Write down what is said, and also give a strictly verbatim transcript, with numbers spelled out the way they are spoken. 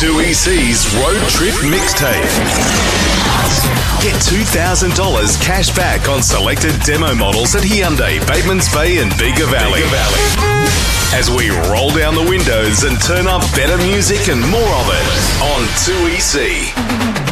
two E C's Road Trip Mixtape. Get two thousand dollars cash back on selected demo models at Hyundai, Batemans Bay and Bega Valley. As we roll down the windows and turn up better music and more of it on two E C.